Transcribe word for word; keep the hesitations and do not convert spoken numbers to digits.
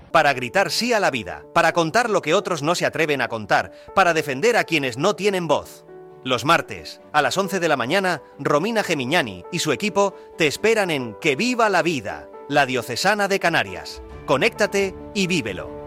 para gritar sí a la vida, para contar lo que otros no se atreven a contar, para defender a quienes no tienen voz. Los martes, a las once de la mañana, Romina Gemignani y su equipo te esperan en Que Viva la Vida, la Diocesana de Canarias. Conéctate y vívelo.